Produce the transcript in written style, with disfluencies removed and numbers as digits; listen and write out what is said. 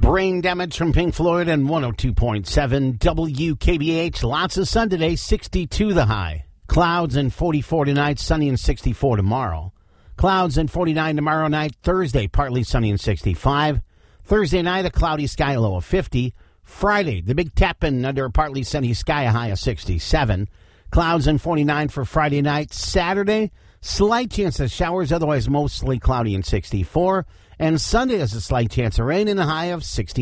Brain Damage from Pink Floyd and 102.7 WKBH. Lots of sun today, 62 the high. Clouds and 44 tonight, sunny and 64 tomorrow. Clouds and 49 tomorrow night. Thursday, partly sunny and 65. Thursday night, a cloudy sky, a low of 50. Friday, the big tap-in under a partly sunny sky, a high of 67. Clouds and 49 for Friday night. Saturday, slight chance of showers, otherwise mostly cloudy and 64. And Sunday has a slight chance of rain and a high of 60.